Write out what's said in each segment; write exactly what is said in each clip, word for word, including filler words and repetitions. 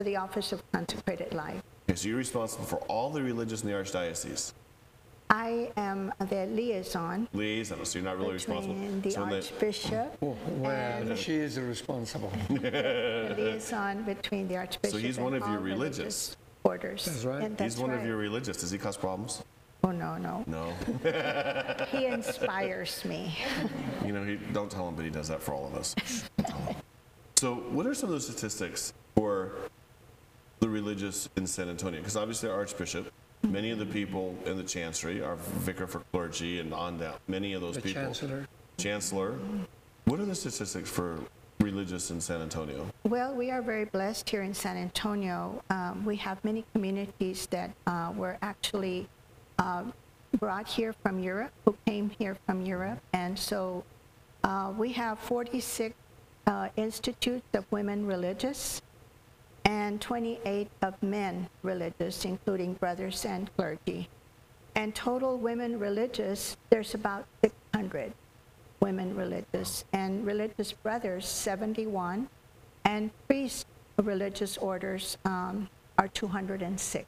the Office of Consecrated Life. Okay, so you're responsible for all the religious in the Archdiocese. I am the liaison Liaison, so you're not really responsible. between the So when they- Archbishop, Well, well, And- she is the responsible. the liaison between the Archbishop he's one and of your all religious. orders. That's right. And He's that's one right. of your religious. Does he cause problems? Oh, no, no. No. He inspires me. You know, he, don't tell him, but he does that for all of us. So what are some of the statistics for the religious in San Antonio? Because obviously our Archbishop, many of the people in the Chancery, our Vicar for Clergy, and on down, many of those The people. Chancellor. Chancellor. What are the statistics for religious in San Antonio? Well, we are very blessed here in San Antonio. Um, we have many communities that uh, were actually uh, brought here from Europe, who came here from Europe. And so uh, we have forty-six uh, institutes of women religious and twenty-eight of men religious, including brothers and clergy. And total women religious, there's about six hundred women religious, and religious brothers, seventy-one, and priest religious orders um, are two hundred six.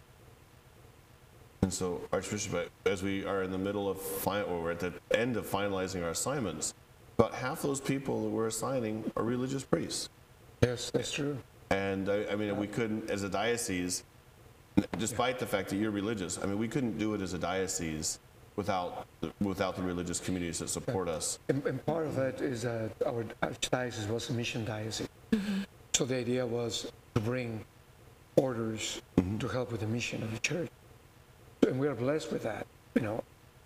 And so, Archbishop, as we are in the middle of, fi- or we're at the end of finalizing our assignments, about half those people that we're assigning are religious priests. Yes, that's true. And I, I mean, we couldn't, as a diocese, despite the fact that you're religious, I mean, we couldn't do it as a diocese without the, without the religious communities that support us. And, and part of it is that our archdiocese was a mission diocese. So the idea was to bring orders to help with the mission of the church. And we are blessed with that. You know,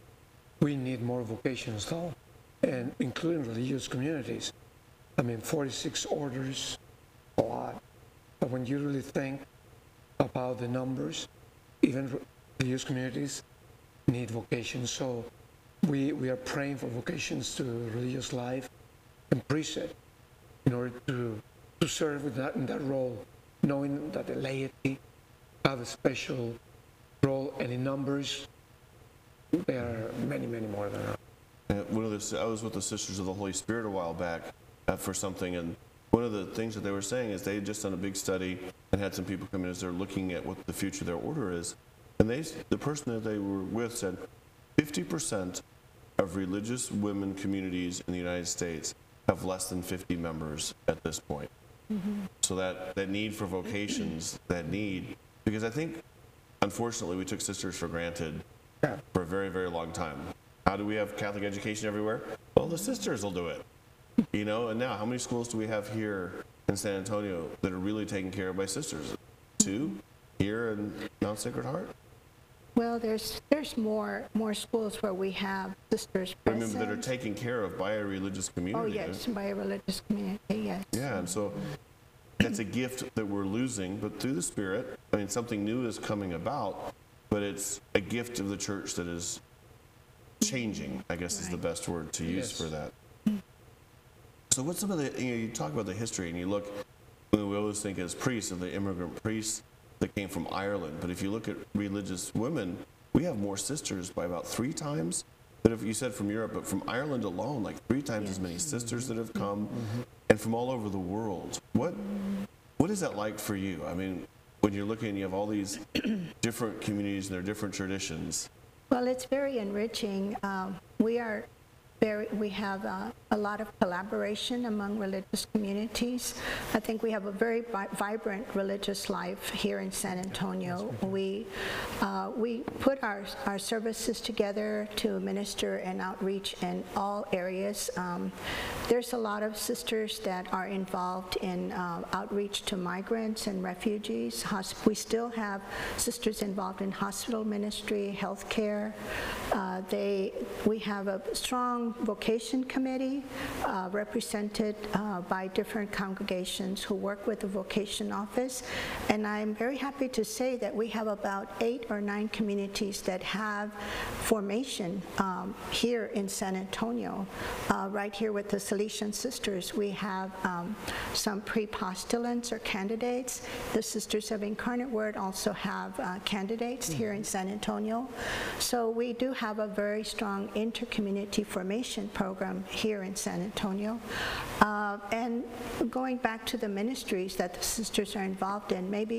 we need more vocations though, and including religious communities. I mean, forty-six orders, a lot. But when you really think about the numbers, even religious communities need vocations. So we, we are praying for vocations to religious life and priesthood in order to, to serve with that, in that role, knowing that the laity have a special role, and in numbers, there are many, many more than us. And one of the, I was with the Sisters of the Holy Spirit a while back uh, for something, and one of the things that they were saying is they had just done a big study and had some people come in as they're looking at what the future of their order is. And they, the person that they were with said fifty percent of religious women communities in the United States have less than fifty members at this point. Mm-hmm. So that, that need for vocations, that need, because I think, unfortunately, we took sisters for granted Yeah. for a very, very long time. How do we have Catholic education everywhere? Well, the sisters will do it. You know, and now how many schools do we have here in San Antonio that are really taken care of by sisters? Two here in Mount Sacred Heart? Well, there's there's more more schools where we have sisters I present. mean, that are taken care of by a religious community. Oh, yes, by a religious community, yes. Yeah, and so that's a gift that we're losing, but through the Spirit, I mean, something new is coming about, but it's a gift of the church that is changing, I guess is the best word to use Yes. for that. So what's some of the, you know, you talk about the history and you look, we always think as priests of the immigrant priests that came from Ireland, but if you look at religious women, we have more sisters by about three times. But if you said from Europe, but from Ireland alone, like three times as many sisters that have come, and from all over the world. What what is that like for you? I mean, when you're looking, you have all these different communities and their different traditions. Well, it's very enriching. Um, we are very, we have uh, a lot of collaboration among religious communities. I think we have a very vi- vibrant religious life here in San Antonio. We uh, we put our, our services together to minister and outreach in all areas. Um, there's a lot of sisters that are involved in uh, outreach to migrants and refugees. Hosp- we still have sisters involved in hospital ministry, healthcare. Uh, they, we have a strong vocation committee uh, represented uh, by different congregations who work with the vocation office, and I'm very happy to say that we have about eight or nine communities that have formation um, here in San Antonio. Uh, right here with the Salesian Sisters, we have um, some pre-postulants or candidates. The Sisters of Incarnate Word also have uh, candidates here in San Antonio. So we do have a very strong inter-community formation Formation Program here in San Antonio. Uh, And going back to the ministries that the sisters are involved in, maybe